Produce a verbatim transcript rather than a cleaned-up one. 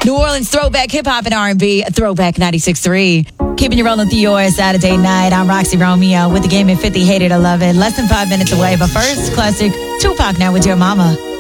New Orleans throwback hip-hop and R and B, Throwback ninety-six point three. Keeping you rolling through your Saturday night. I'm Roxy Romeo with the game at fifty, Hate It or Love It. Less than five minutes away, but first, classic Tupac Now with Your Mama.